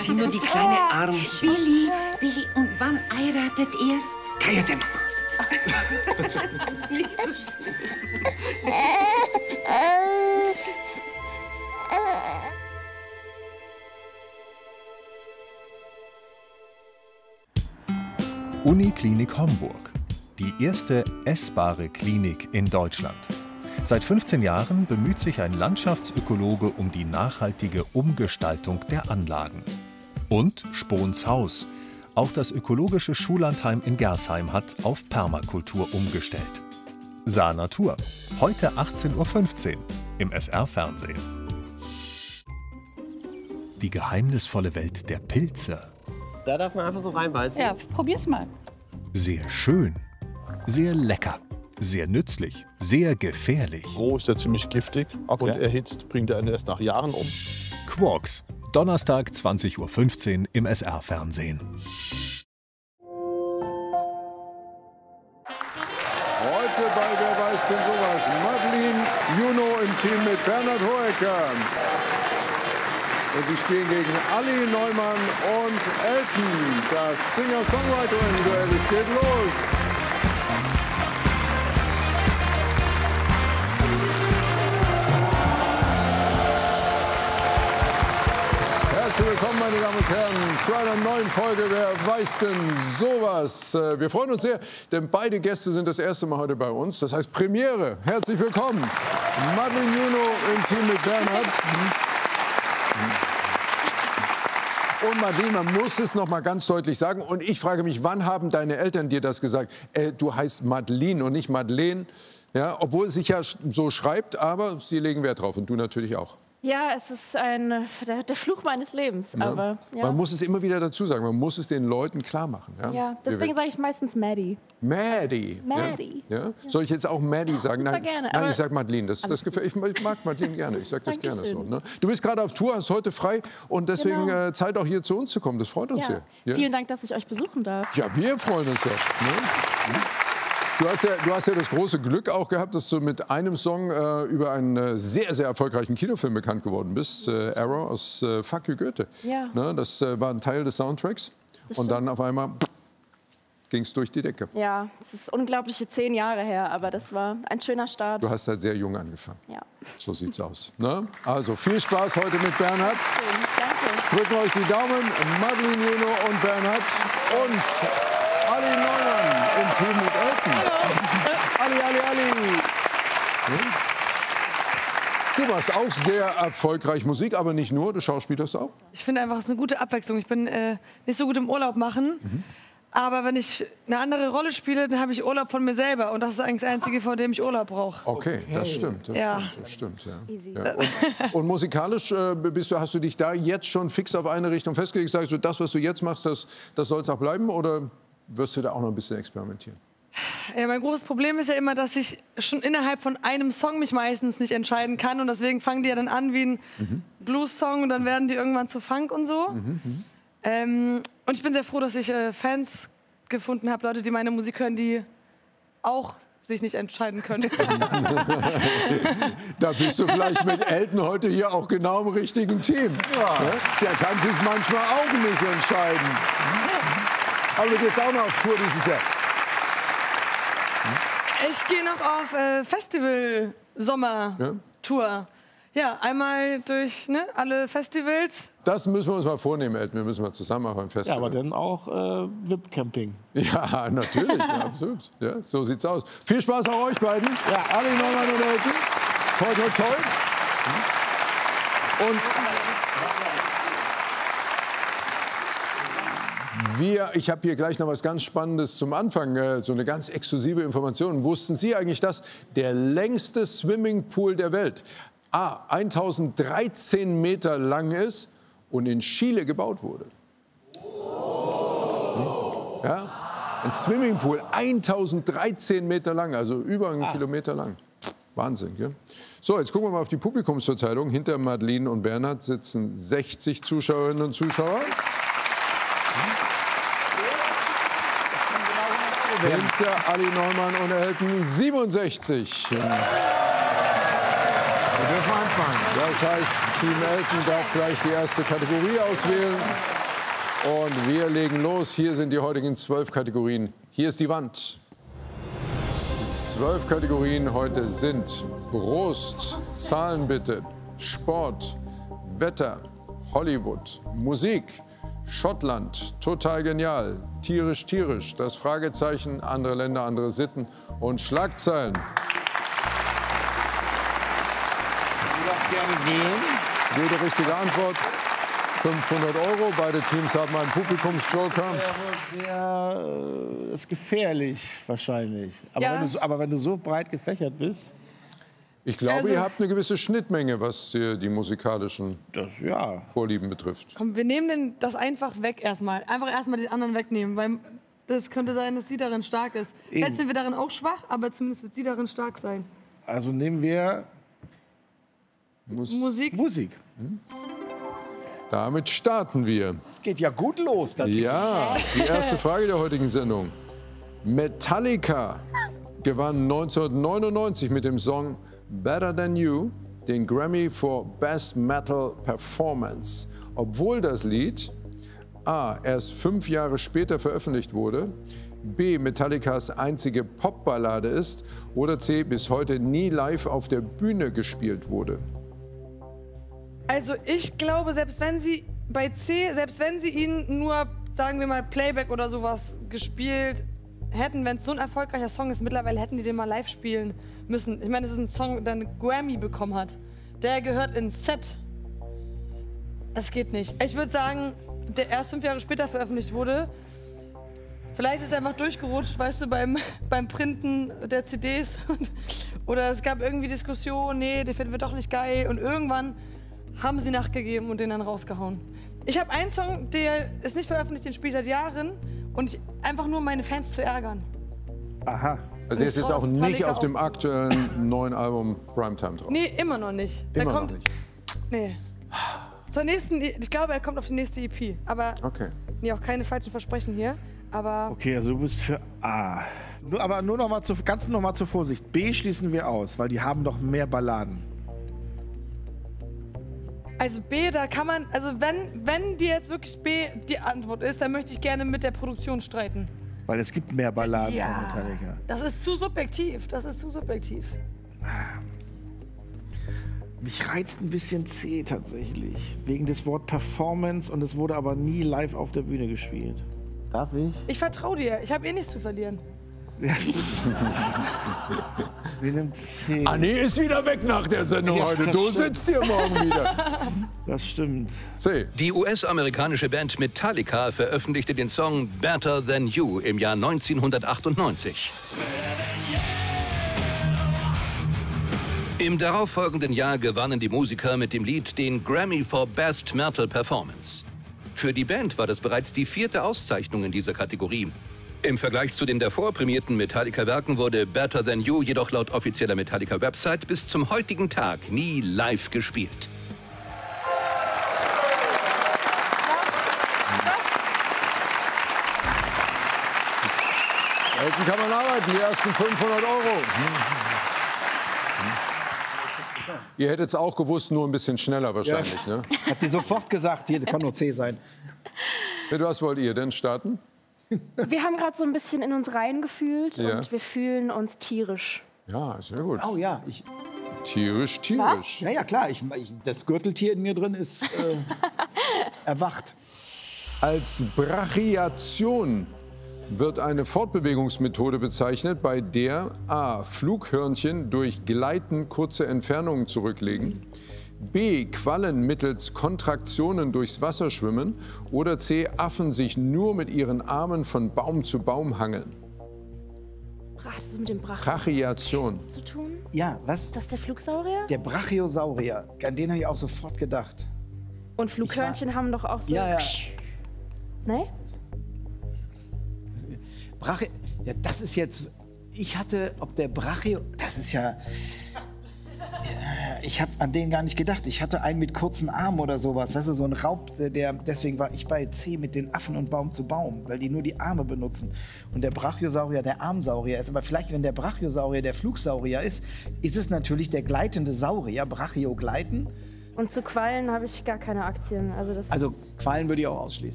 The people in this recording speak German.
sieh nur die kleine Armchen. Billy, und wann heiratet ihr? Keine Mama. Das ist nicht so schlimm. Uniklinik Homburg. Die erste essbare Klinik in Deutschland. Seit 15 Jahren bemüht sich ein Landschaftsökologe um die nachhaltige Umgestaltung der Anlagen. Und Spohns Haus. Auch das ökologische Schullandheim in Gersheim hat auf Permakultur umgestellt. Saar Natur. Heute 18:15 Uhr im SR-Fernsehen. Die geheimnisvolle Welt der Pilze. Da darf man einfach so reinbeißen. Ja, probier's mal. Sehr schön, sehr lecker, sehr nützlich, sehr gefährlich. Roh ist er ziemlich giftig und erhitzt bringt er ihn erst nach Jahren um. Quarks, Donnerstag 20:15 Uhr im SR-Fernsehen. Heute bei Wer weiß denn sowas? Madeleine Juno im Team mit Bernhard Hoeker. Und sie spielen gegen Ali Neumann und Elton. Das Singer-Songwriter-Duell. Es geht los. Herzlich willkommen, meine Damen und Herren, zu einer neuen Folge Wer weiß denn sowas? Wir freuen uns sehr, denn beide Gäste sind das erste Mal heute bei uns. Das heißt Premiere. Herzlich willkommen. Madeleine Juno im Team mit Bernhard. Und Madeleine, man muss es noch mal ganz deutlich sagen. Und ich frage mich, wann haben deine Eltern dir das gesagt? Du heißt Madeleine und nicht Madeleine. Ja, obwohl es sich ja so schreibt, aber sie legen Wert drauf. Und du natürlich auch. Ja, es ist der Fluch meines Lebens. Ja. Aber, ja. Man muss es immer wieder dazu sagen. Man muss es den Leuten klar machen. Ja, ja, deswegen sage ich meistens Maddie. Maddie. Maddie. Ja? Ja? Soll ich jetzt auch Maddie sagen? Super Nein, gerne, nein, aber ich sage Madeleine. Das gefällt, ich mag Madeleine gerne. Ich sage das gerne so. Dankeschön. Ne? Du bist gerade auf Tour, hast heute frei und deswegen Zeit auch hier zu uns zu kommen. Das freut uns sehr. Ja? Vielen Dank, dass ich euch besuchen darf. Ja, wir freuen uns ja. Ne? Du hast ja das große Glück auch gehabt, dass du mit einem Song über einen sehr, sehr erfolgreichen Kinofilm bekannt geworden bist. Arrow aus Fuck You Goethe. Ja. Ne? Das war ein Teil des Soundtracks. Und dann auf einmal ging es durch die Decke. Ja, es ist unglaubliche 10 Jahre her, aber das war ein schöner Start. Du hast halt sehr jung angefangen. Ja. So sieht's aus. Ne? Also viel Spaß heute mit Bernhard. Schön, danke. Drücken euch die Daumen, Madeleine Juno und Bernhard. Und Ali Neumann im Team mit Elton. Ali. Du warst auch sehr erfolgreich Musik, aber nicht nur, du schauspielerst auch. Ich finde einfach, es ist eine gute Abwechslung. Ich bin nicht so gut im Urlaub machen. Aber wenn ich eine andere Rolle spiele, dann habe ich Urlaub von mir selber. Und das ist eigentlich das Einzige, vor dem ich Urlaub brauche. Okay, das stimmt. Das stimmt. Easy. Ja. Und musikalisch hast du dich da jetzt schon fix auf eine Richtung festgelegt? Sagst du, das, was du jetzt machst, das soll es auch bleiben? Oder wirst du da auch noch ein bisschen experimentieren? Ja, mein großes Problem ist ja immer, dass ich schon innerhalb von einem Song mich meistens nicht entscheiden kann. Und deswegen fangen die ja dann an wie ein Blues-Song und dann werden die irgendwann zu Funk und so. Und ich bin sehr froh, dass ich Fans gefunden habe, Leute, die meine Musik hören, die auch sich nicht entscheiden können. Da bist du vielleicht mit Elton heute hier auch genau im richtigen Team. Ja. Der kann sich manchmal auch nicht entscheiden. Aber du gehst auch noch auf Tour dieses Jahr. Ich gehe noch auf Festival-Sommer-Tour. Ja, einmal durch alle Festivals. Das müssen wir uns mal vornehmen, Elton. Wir müssen mal zusammen auf ein Festival. Ja, aber dann auch VIP-Camping. Ja, natürlich. Ja, absolut. Ja, so sieht's aus. Viel Spaß auch euch beiden. Ja. Ali Neumann und Elton. Toll, toll, toll. Und ich habe hier gleich noch was ganz Spannendes zum Anfang, so eine ganz exklusive Information. Wussten Sie eigentlich, dass der längste Swimmingpool der Welt 1013 Meter lang ist und in Chile gebaut wurde? Ja? Ein Swimmingpool 1013 Meter lang, also über einen Kilometer lang. Wahnsinn, gell? So, jetzt gucken wir mal auf die Publikumsverteilung. Hinter Madeleine und Bernhard sitzen 60 Zuschauerinnen und Zuschauer. Hinter Ali Neumann und Elton 67. Wir dürfen anfangen. Das heißt, Team Elton darf gleich die erste Kategorie auswählen. Und wir legen los. Hier sind die heutigen 12 Kategorien. Hier ist die Wand. Die 12 Kategorien heute sind Brust, Zahlen bitte, Sport, Wetter, Hollywood, Musik, Schottland, total genial, tierisch, tierisch, das Fragezeichen, andere Länder, andere Sitten und Schlagzeilen. Du darfst gerne wählen. Jede richtige Antwort, 500 €. Beide Teams haben einen Publikumsjoker. Das ist gefährlich wahrscheinlich. Aber, Ja. wenn du so breit gefächert bist, Ich glaube, Also- ihr habt eine gewisse Schnittmenge, was die musikalischen ja. Vorlieben betrifft. Komm, wir nehmen das einfach weg erstmal. Einfach erstmal die anderen wegnehmen, weil das könnte sein, dass sie darin stark ist. Eben. Jetzt sind wir darin auch schwach, aber zumindest wird sie darin stark sein. Also nehmen wir Musik. Musik. Damit starten wir. Es geht ja gut los. Ja, die erste Frage der heutigen Sendung. Metallica gewann 1999 mit dem Song Better Than You den Grammy for Best Metal Performance, obwohl das Lied A. erst 5 Jahre später veröffentlicht wurde, B. Metallicas einzige Popballade ist oder C. bis heute nie live auf der Bühne gespielt wurde. Also ich glaube, selbst wenn sie ihn nur, sagen wir mal, Playback oder sowas gespielt hätten, wenn es so ein erfolgreicher Song ist, mittlerweile hätten die den mal live spielen müssen. Ich meine, es ist ein Song, der einen Grammy bekommen hat. Der gehört ins Set. Das geht nicht. Ich würde sagen, der erst 5 Jahre später veröffentlicht wurde. Vielleicht ist er einfach durchgerutscht, weißt du, beim Printen der CDs. Oder es gab irgendwie Diskussionen, nee, den finden wir doch nicht geil. Und irgendwann haben sie nachgegeben und den dann rausgehauen. Ich habe einen Song, der ist nicht veröffentlicht, den spiele ich seit Jahren. Und einfach nur, um meine Fans zu ärgern. Aha. Also er ist jetzt auch nicht auf dem aktuellen neuen Album Primetime drauf. Nee, immer noch nicht. Immer noch nicht. Nee. Zur nächsten, ich glaube, er kommt auf die nächste EP. Aber Okay. nee, auch keine falschen Versprechen hier. Aber Okay, also du bist für A. Aber nur noch mal zur Vorsicht. B schließen wir aus, weil die haben doch mehr Balladen. also B, da kann man, also wenn dir jetzt wirklich B die Antwort ist, dann möchte ich gerne mit der Produktion streiten. Weil es gibt mehr Balladen von Metallica. Das ist zu subjektiv. Das ist zu subjektiv. Mich reizt ein bisschen C tatsächlich. Wegen des Wort Performance und es wurde aber nie live auf der Bühne gespielt. Darf ich? Ich vertraue dir. Ich habe eh nichts zu verlieren. Wir nehmen C. Anni ist wieder weg nach der Sendung Ja, heute. das Du stimmt. sitzt hier morgen wieder. Das stimmt. C. Die US-amerikanische Band Metallica veröffentlichte den Song Better Than You im Jahr 1998. Im darauffolgenden Jahr gewannen die Musiker mit dem Lied den Grammy for Best Metal Performance. Für die Band war das bereits die 4. Auszeichnung in dieser Kategorie. Im Vergleich zu den davor prämierten Metallica-Werken wurde Better Than You jedoch laut offizieller Metallica-Website bis zum heutigen Tag nie live gespielt. Elton kann man arbeiten, die ersten 500 €. Ihr hättet es auch gewusst, nur ein bisschen schneller wahrscheinlich. Ne? Hat sie sofort gesagt, hier kann nur C sein. Mit was wollt ihr denn starten? Wir haben gerade so ein bisschen in uns reingefühlt Ja. und wir fühlen uns tierisch. Ja, sehr gut. Oh ja, Tierisch, tierisch. ja klar, das Gürteltier in mir drin ist erwacht. Als Brachiation wird eine Fortbewegungsmethode bezeichnet, bei der A. Flughörnchen durch Gleiten kurze Entfernungen zurücklegen, B. Quallen mittels Kontraktionen durchs Wasser schwimmen oder C. Affen sich nur mit ihren Armen von Baum zu Baum hangeln. Hat das mit dem Brachiation. zu tun? Ja, was? Ist das der Flugsaurier? Der Brachiosaurier, an den habe ich auch sofort gedacht. Und Flughörnchen haben doch auch so... Ja. Ne? Ja, das ist jetzt, ich hatte, ob der Brachio, das ist ja, Ich habe an den gar nicht gedacht. Ich hatte einen mit kurzen Armen oder sowas. Weißt du, so ein Raub, deswegen war ich bei C mit den Affen und Baum zu Baum, weil die nur die Arme benutzen. Und der Brachiosaurier der Armsaurier ist. Aber vielleicht, wenn der Brachiosaurier der Flugsaurier ist, ist es natürlich der gleitende Saurier, Brachiogleiten. Und zu Quallen habe ich gar keine Aktien. Also Quallen würde ich auch ausschließen.